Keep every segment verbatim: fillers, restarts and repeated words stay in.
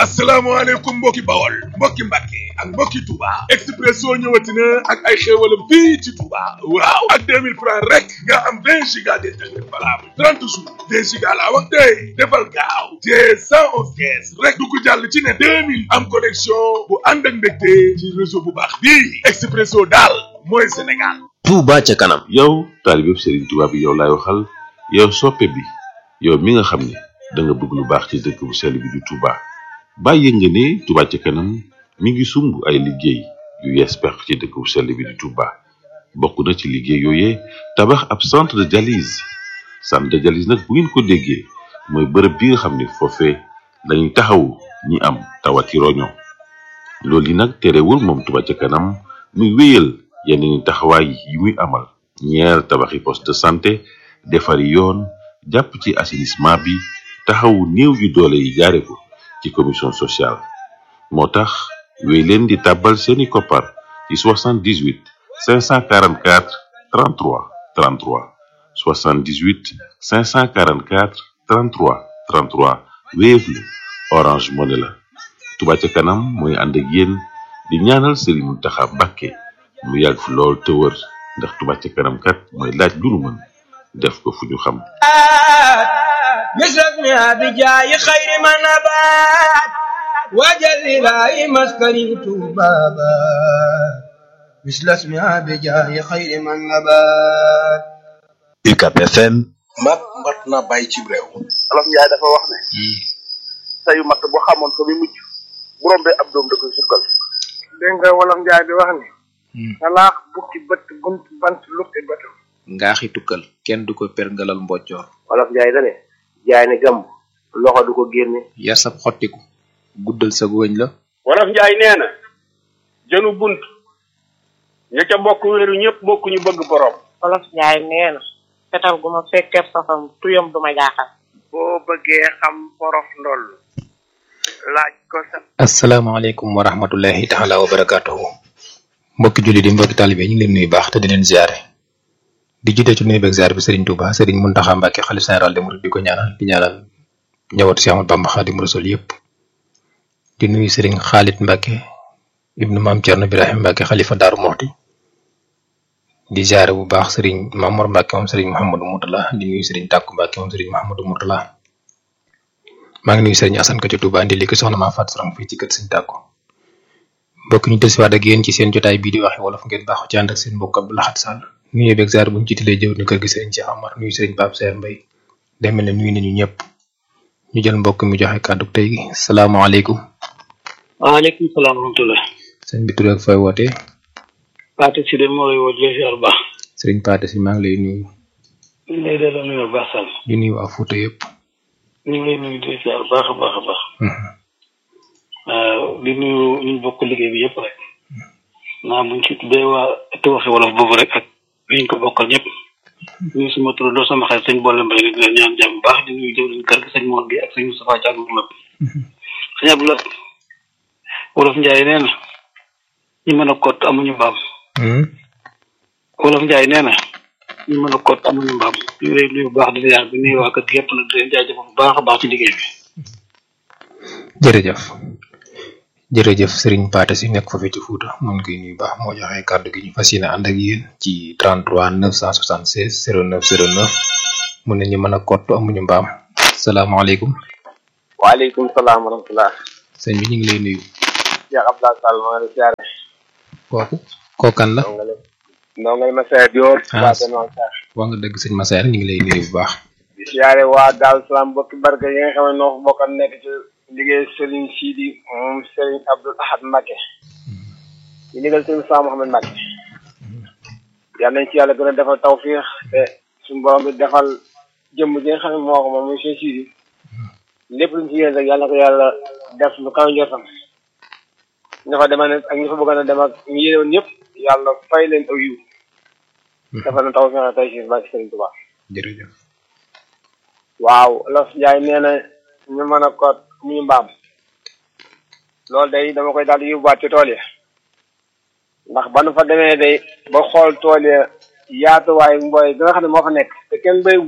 asalaamaaleykum mbokki Bawol mbokki Mbàkke ak mbokki Touba Expresso ñëwati na ak ay xéewalam fii ci Touba waaw ak deux mille francs rek nga am vingt giga d'internet valable trente jours vingt giga laa wax tey defal gaaw te cent onze caisse rek du ko jàll ci ne deux mille am connexion bu ànd ak mbégte ci réseau bu baax bii Expresso daal mooy Sénégal. Touba ca kanam. yow taalibe Serigne Touba bi yow laay waxal yow soppe bi yow mi nga xam ne da nga bëgg lu baax ci dëkk bu sell bi di Touba. bàyyi nga ne Touba ca kanam mi ngi sumb ay liggéey yu yees pex ci dëkk bu sell bi di Touba bokk na ci liggéey yooyee tabax ab centre de dialyse centre de dialyse nag bu ngeen ko déggee mooy bërëb bi nga xam ne foofee lañuy taxawu ñi am tawati roño loolu yi nag terewul moom Touba ca kanam muy wéyal yeneen taxawaay yi muy amal ñeer tabaxi poste de santé defari yoon jàpp ci assainissement bi taxawu néew yu doole yi jaare ko ci commission sociale moo tax wéy leen di tàbbal seeni koppar ci soixante-dix-huit cinq cent quarante-quatre trente-trois trente-trois soixante-dix-huit cinq cent quarante-quatre trente-trois trente-trois Wave la Orange Money la Touba ca kanam mooy ànd ak yéen di ñaanal Serigne Mountakha Mbacké mu yàgg fi lool te wër ndax Touba ca kanam kat mooy laaj lu nu mën def ko fu ñu xam مثلنا بجاي خير من نبات وجل لا مسكني بابا مثل اسمها بجاي خير من نبات U C A B F M mat mat na bàyyi ci réew. Olof Njaay dafa wax ne sayu mat bu xamoon fa muy mujj bu rombee ab doom da koy sukkal. dégg nga Wolof Njaay di wax ni talaax bukki bët bunt bant lukki bëtam ngaaxi tukkal kenn du ko perngalal mboccoor. Olof Njaay da ne jaay ne gàmb loxo du ko génne. yar sab xottiku guddal sa wëñ la. Wolof Njaay nee na jënu bunt ña ca bokk wéeru ñëpp bokk ñu bëgg borom. Wolof Njaay nee na fetal gu ma fekkee safam tuyam du ma jaaxal. boo bëggee xam porof ndoll laaj ko sa. asalaamaaleykum wa rahmatullahi taala wa barakaatuhu. mbokki julli di mbokki taalibe ñu ngi leen nuyu baax te di leen ziare. di jiite ci nuyu beeg ziar bi Serigne Touba Serigne Mountakha Mbacké xalifa général des mourides di ko ñaanal di ñaanal njabootu Cheikh Ahmadou Bamba Khadimu Rasul yëpp. di nuyu Serigne Khalid Mbacké ibnu Maam Thierno Birahim Mbacké xalifa Daaru Muxti di ziare bu baax Serigne Mamour Mbacké moom Serigne Mouhamadou Mourtala di nuyu Serigne Takku Mbacké moom Serigne Mouhamadou Mourtala maa ngi nuyu Serigne Assane ko ci Touba indi li ko soxna maa Fatou Sarang fii ci kër Serigne Takku. mbokk ñu desiwaat ak yéen ci seen jotaay bii di waxe wolof ngeen baaxu ci ànd ak seen mbokk Abdou Lahad Sall nuyu beeg ziar bu ñu jiitalee jëw ni kër gi Serigne Cheikh Amar nuyu Serigne Pape Serre Mbaye demel ne nuyu nañu ñëpp ñu jël mbokk mi joxe kàddu tey gi salaamaaleykum. waaleykum salaam wa rahmatulah. sëñ bi tur ak fooy wootee. Paate si de moo lay woo di ziar baax. Serigne Paate si maa ngi lay nuyu. ñu ngi lay delloo nuyu baax Sall. di nuyu waa Fouta yëpp. ñu ngi lay nuyu di ziar baax a baax a baax. waaw di nuyu ñu bokk liggéey bi yëpp rek. naa buñ ci tuddee waa te waxe wolof boobu rek ak ñu ko bokkal ñëpp. nuyu suma tur doo sama xarit sëñ Boole Mbaye di leen ñaan jàmm baax di nuyu jëw leen kër gi sëñ Mor gi ak sëñ Moustapha Thiam mu lépp. sëñ Abdoulaye Wolof Njaay nee na ñi mën a kott amuñu mbaam. Wolof Njaay nee na ñi mën a kott amuñu mbaam ñu lay nuyu baax di leen di nuyu waa kër gi yëpp nag di leen jaajëfal bu baax a baax ci liggéey bi. jërëjëf jërëjëf Serigne Paate si nekk foofu ci Fouta mu ngi koy nuyu baax moo joxe kàddu gi ñu fas yéene ànd ak yéen ci trente-trois neuf cent soixante-seize zéro neuf zéro neuf mu ne ñu mën a kott amuñu mbaam. salaamaaleykum. waaleykum salaam wa rahmatulah. sëñ bi ñu ngi lay nuyu. Cheikh Abdoulaye Sall maa ngi lay ziare. kooku kookan la. noo ngay Massaer Dior. ah waa nga dëgg sëñ Massaer ñu ngi lay nuyu bu baax. di ziare waa Daaru Salaam bokki barke yi nga xam ne noo bokkan nekk ci liggéey Serigne Sidi moom Serigne Abdoul Ahad Mbacké di liggéey Serigne Sa Mohamed Mbacké yal nañ ci yàlla gën a defal tawfiix te suñu borom bi defal jëmm ji nga xam ne moo ko moom muy Serigne Sidi lépp luñ ci yéen rek yàlla na ko yàlla def lu kaw njortam ña fa demal ak ñi fa bëgg a dem ak ñu yéenewoon ñëpp yàlla fay leen aw yiw defal na tawfiix tey ci barke Serigne Touba. jërëjëf. waaw Wolof Njaay nee na ñu mën a ko ñu mbaam loolu day dama koy daal di yóbbuwaat ci tool yi ndax ba nu fa demee day ba xool tool yi yaatuwaay mbooy bi nga xam ne moo fa nekk te kenn bay wu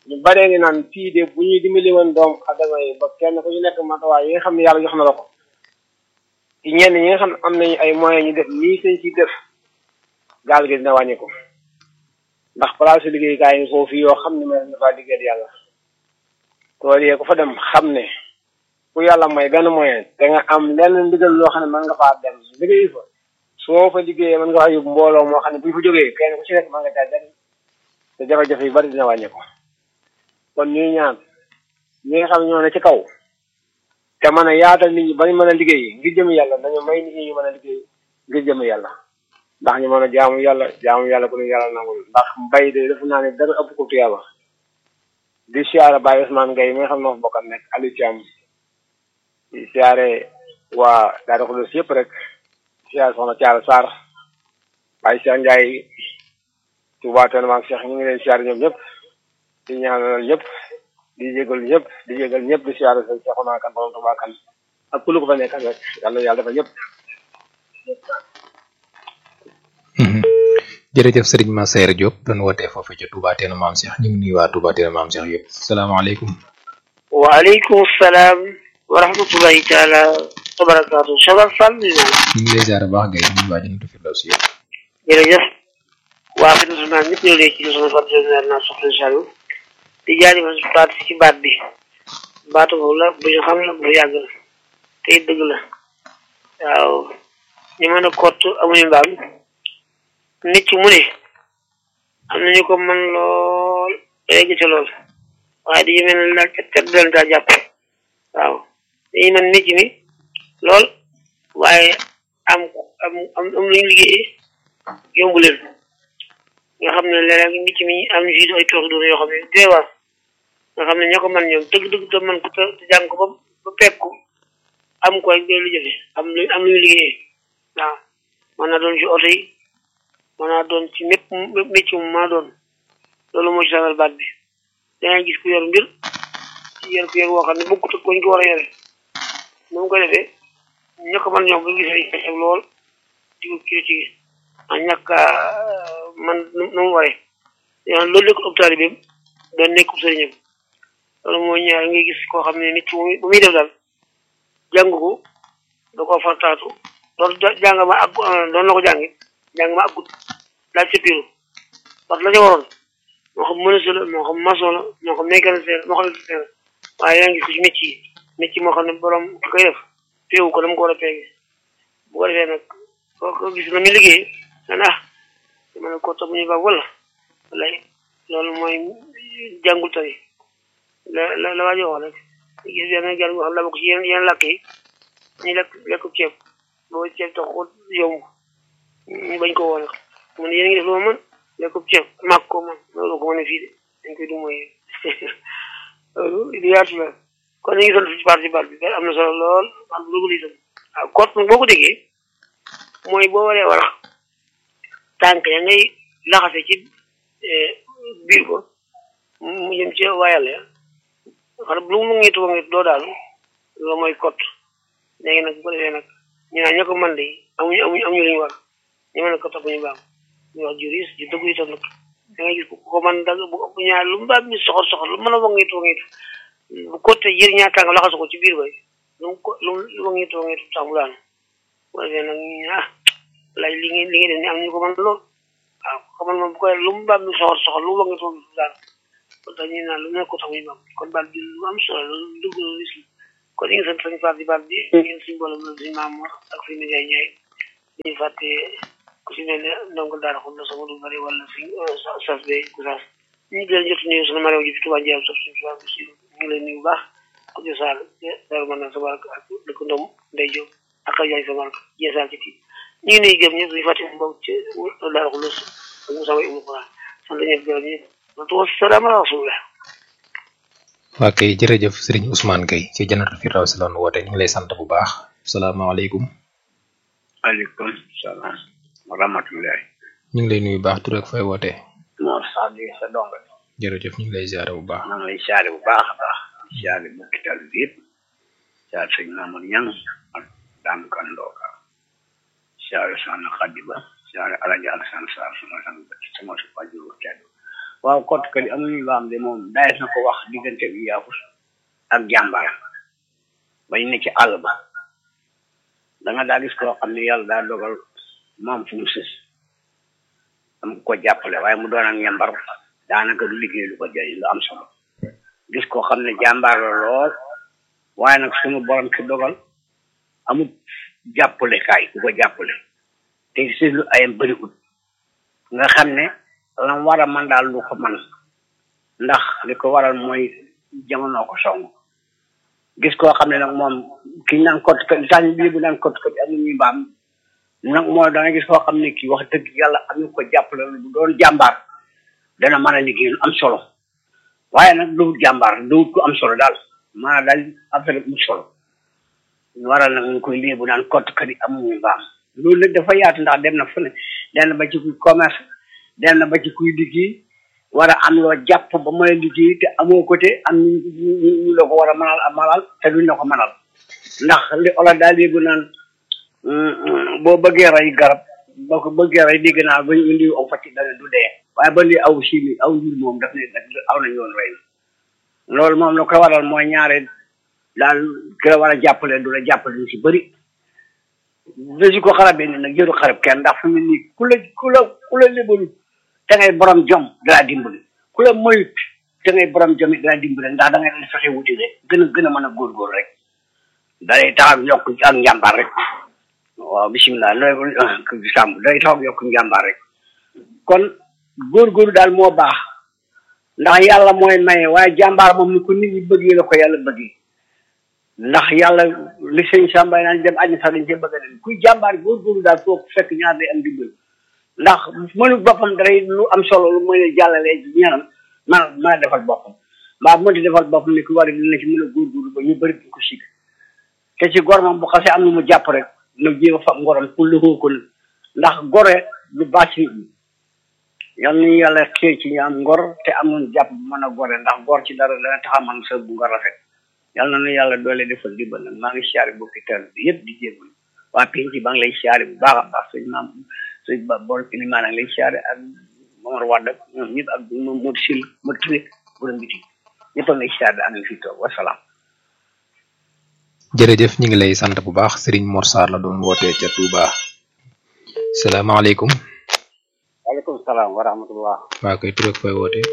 ñu baree ngi naan fii de bu ñuy dimbali woon doom adama yi ba kenn ku ñu nekk matuwaay yi nga xam ne yàlla jox na la ko ci ñenn ñi nga xam ne am nañu ay moyens ñu def nii sëñ ci def gaal gi dina wàññi ko ndax place liggéeykaay yi foofu yoo xam ne ma dafa liggéeyal yàlla tool yee ku fa dem xam ne ku yàlla may benn moyen da nga am lenn ndigal loo xam ne mën nga faa dem liggéey fa soo fa liggéeyee mën nga faa yóbbu mbooloo moo xam ne bu ñu fa jógee kenn ku ci nekk mën nga caa jariñ te jafe-jafe yu bari dina wàññi ko kon ñuy ñaan ñi nga xam ne ñoo ne ci kaw te mën a yaatal nit ñi ba ñu mën a liggéey ngir jëm yàlla dañu may nit ñi ñu mën a liggéey ngir jëm yàlla ndax ñu mën a jaamu yàlla jaamu yàlla ku ne yàlla nangul ndax mbay de defu naa ne dara ëpp ko tuyaaba di siyaare Baye Ousmane Gueye mi nga xam ne moo fa bokkal nekk Aliou Thiam di siyaare waa Daara Khoudoss yëpp rek di siyaare soxna Thiara Sarr Baye Cheikh Ndiaye Touba Tene maam Cheikh ñu ngi leen siyaare ñoom ñëpp di ñaanal ñëpp di jégal ñëpp di jégal ñëpp di siyaare seen Cheikhouna Kane borom Touba Kane ak ku lu ko fa nekkal rek yàlla yàlla dafa ñëpp. jërëjëf Serigne Massaer Diop doon wootee foofu ca Touba Tene maam Cheikh ñu ngi nuyu waa Touba Tene maam Cheikh yëpp salaamaaleykum. waaleykum salaam wa rahmatullahi taala wa barakaatu. Cheikh Fall ñu ngi lay ziar baax ngay ñu waa Jannatul Firdaws yëpp. jërëjëf waa fi ñu naan ñëpp ñoo lay ci sama fàtte naa soxna Saliou di jaari ma baat ci baat bi baatu boobu la bu ñu xam la bu yàgg la te dëgg la waaw ñu mën a kott amuñu mbaam nit ki mu ne am nañu ko mën lool léegi ci lool waaye dañu mel ne daal ca teg leen daa jàpp waaw dañuy mën nit mi lool waaye am am am am luñu liggéeyee yombu leen nga xam ne léeg-léeg nit mi am ji ay toox doon yoo xam ne dee waar nga xam ne ñoo ko mën ñoom dëgg dëgg te mën ko te jàng ko ba ba pekku am ko ak lu jëfe am lu am luñu liggéeyee waaw mën naa doon ci oto yi mën naa doon ci mépp métier mu mën a doon loolu moo ci sagal baat bi dangay gis ku yor mbir yor ku yor woo xam ne bokkut ak ko ñu ko war a yore nu mu ko defee ña ko mën ñoom bu gisee ak lool di ko kii ci a ñàkk man nu mu waree yoon loolu nekk ab taalibeem doon nekk sëriñam loolu mooy ñaar ngay gis koo xam ne nit ki bu muy def daal jàng ko da koo fartaatu loolu jàng ma ak doon na ko jàngi jàng ma akgut laaj ca piiru parce que la ca waroon moo xam menuisier la moo xam maçon la moo xam mécanicien la moo xam électricien la waaye yaa ngi gis ko ci métier yi métier moo xam ne borom ki koy def péewu ko dama ko war a peege bu ko defee nag soo ko gis na muy liggéey nga ne ah dama ne ko topp ñu baax wala walay loolu mooy jàngul tari la la la waa ji wax rek gis yenn gar wax la bokk ci yenn yenn làkk yi ñu lekk lekk ceeb boo ceeb tax ko yomb ñu bañ ko woon mu ne yéen a ngi def lu ma mën lekkub ceeb màgg ko man loolu ko mën a fii de dañ koy du mooy loolu di yaatu la kon ñu ngi sant ci parti baat bi am na solo lool baat bu dugg itam waaw kot nag boo ko déggee mooy boo waree war a tànk ya ngay laxase ci biir ko mu jëm ci waayal ya xam lu mu ngi tuba ngi doo daal loolu mooy kot léegi nag bu ko defee nag ñu naan ña ko mën de amuñu amuñu amuñu lu ñu war ñu mën a ko topp ñu baam ñu wax juris ju dëgg itam nag da ngay gis ko man dag bu ëpp ñaar lu mbaam mi soxor soxor lu mën a wangitu wangitu bu côté yër ñaar tàng laxasu ko ci biir bay lu ko lu wangitu wangitu sax mu daanu bu ko defee nag ñu ah lay li ngeen li ngeen def ni am ñu ko mën lool waaw xamal moom bu ko lu mbaam mi soxor soxor lu wangitu wangitu daanu kon tax ñu naan lu nekk ko tax muy baam kon baal bi lu am solo lu dugg lis kon ñu ngi sant sañ parti baal bi ngeen suñu boole la suñu maam Mor ak suñu nijaay ñaay ñu fàtte ku si mel ne ndongo daara xul na sama du bëri wala si sas be ku sas ñu ngi leen jot nuyu sunu marew ji fi Tuubaa Njaay sof suñu tubaab bi si ñu ngi leen nuyu bu baax ku ci saal dara mën na sa barke ak dëkk ndom Ndey Jóob ak a jaay sa barke jeesaal ci tii ñu ngi nuyu gëm ñëpp suñu fàtte mbokk ci daara xul nas ak Moussa Way Ibnu Quran sant ñëpp gërëm ñëpp watu wasalaam ala rasulillah waa kay jërëjëf Serigne Ousmane Gueye ci Jannatul Firdaws la woote ñu ngi lay sant bu baax salaamaaleykum aleykum salaam wa rahmatullahi ñu ngi lay nuyu baax tur ak fay wootee moo sadi sa donga jërëjëf ñu ngi lay ziare bu baax maa ngi lay ziare bu baax a baax ziare bokki tal bi yëpp ziare sëñ Mamadou Ñang ak Dame Kan Ndoka ziare Soxna Xadi Ba ziare Alaji Alassane Sarr sama sang sama si fajuru tedd waaw kott kat yi am nañu baam de moom dayees na ko wax diggante bi yaafus ak jàmbaar bañ ne ci àll ba da nga daa gis koo xam ne yàlla daa dogal moom fu mu sës am ko jàppale waaye mu doon ak yambar daanaka du liggéey lu ko jëriñ lu am solo gis koo xam ne jàmbaar la lool waaye nag suñu borom ci dogal amul jàppale kaay ku ko jàppale te si lu ayam bëriwul nga xam ne lam war a man daal lu ko man ndax li ko waral mooy jamono ko song gis koo xam ne nag moom ki naan kott kat tànn bii bu naan kott kat am nañuy mbaam nag mooy da nga gis koo xam ne kii wax dëgg yàlla am na ko jàppale bu doon jàmbaar dana mën a liggéey lu am solo waaye nag du jàmbaar du ku am solo daal maanaam daal affaire bu solo waral nag ñu koy lii bu naan kott kat yi amuñu mbaam loolu nag dafa yaatu ndax dem na fu ne dem na ba ci kuy commerce dem na ba ci kuy liggéey war a am loo jàpp ba mën a liggéey te amoo ko te am ñu la ko war a mënal a malal te duñ la ko mënal ndax li ola daal yéegu naan boo bëggee rey garab boo ko bëggee rey dégg naa ba ñu indi aw facc dana du dee waaye ba li aw chimi aw jur moom daf ne aw nañ yoon rey loolu moom la koy waral mooy ñaare daal ki la war a jàppale du la jàppale ñu si bëri dasi ko xarabee ni nag jëru xarab kenn ndax fu mu nii ku la ku la ku la lébalu te ngay borom jom dalaa dimbali ku la moyut te ngay borom jom it dalaa dimbali ndax da ngay leen fexe wuti rek gën a gën a mën a góorgóor rek day tax yokk ak njàmbaar rek waaw bisimilah loolu sàmm day tax yokk njàmbaar rek kon góorgóorlu daal moo baax ndax yàlla mooy maye waaye jàmbaar moom ni ko nit ñi bëggee la ko yàlla bëggee ndax yàlla li sëñ Samba naan dem àññ sax dañ cee bëgg a dem kuy jàmbaar góorgóorlu daal foofu fekk ñaar day am dimbal ndax mënu boppam dara lu am solo lu mën a jàllalee ñenam man mën a defal boppam mbaa bu mënti defal boppam ni ku war a dina ci mën a góorgóorlu ba ñu bëri ko sikk te ci gor moom bu xasee am na mu jàpp rek na jéem a fa ngoram pour lëkoo ko ndax gore lu baax ci nit ñi yal nañu yàlla xëy ci ñu am ngor te amoon jàpp bu mën a gore ndax gor ci dara dana tax a man sa bu nga rafet yal na nu yàlla doole defal dimbal nag maa ngi siyaare bokki teel bi yëpp di jéggul waa penc ba ngi lay siyaare bu baax a baax sëñ maam sëñ ba bool ilimaan ngi lay siyaare ak Momar Wade ak ñoom ñëpp ak Modou Sil Modou Touré borom biti ñëpp a ngi lay siyaare da am fi toog wasalaam jërëjëf ñi ngi lay sant bu baax Serigne Mor Sarr la doon wootee ca Touba salaamaaleykum waaleykum salaam wa rahmatullah waa koy tur ak fooy wootee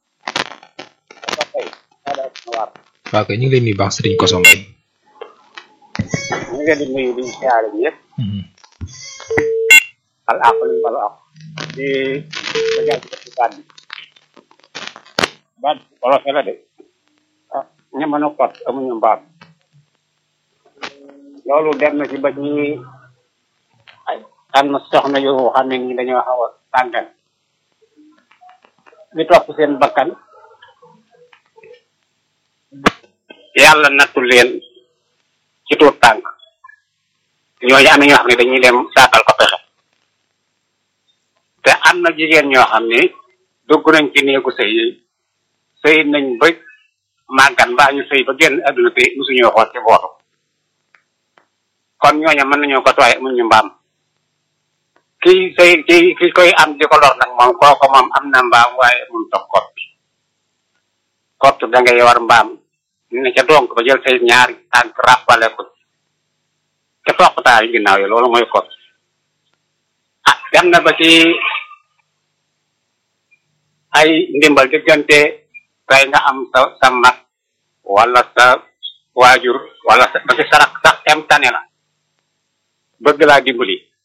waa koy ñu ngi leen nuyu baax Serigne Koso Mbaye ñu ngi leen di nuyu di siyaare bi yëpp al àq lu balu àq di ba jàpp ci baat bi baat wala fela de ah ña mën a kot amuñu mbaam loolu dem na ci ba ci ay am na soxna yoo xam ne ni dañoo xaw a tàngal li topp seen bakkan yàlla nattu leen ci tuut tànk ñooñu am na ñoo xam ne dañuy dem saatal ko pexe te am na jigéen ñoo xam ne dugg nañ ci néegu sëy yi sëy nañ ba màggan mbaa ñu sëy ba génn adduna te musuñoo xool ci bootu kon ñooña mën nañoo ko tooy amuñ ñu mbaam kii sëy kii ki koy am di ko lor nag moom kooko moom am na mbaam waaye mun toog kott kott da ngay war mbaam ne ca donc ba jël say ñaari tànk ràppale ko ca toqtaay yu ginnaaw yi loolu mooy kott ah dem na ba ci ay ndimbal diggante tey nga am sa sa mag wala sa waajur wala sa ba ci sarak sax em tane la bëgg laa dimbali